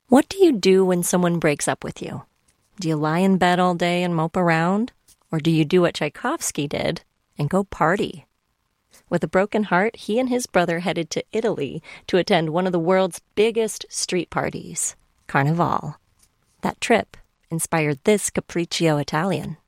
What do you do when someone breaks up with you? Do you lie in bed all day and mope around? Or do you do what Tchaikovsky did and go party? With a broken heart, he and his brother headed to Italy to attend one of the world's biggest street parties, Carnival. That trip inspired this Capriccio Italian.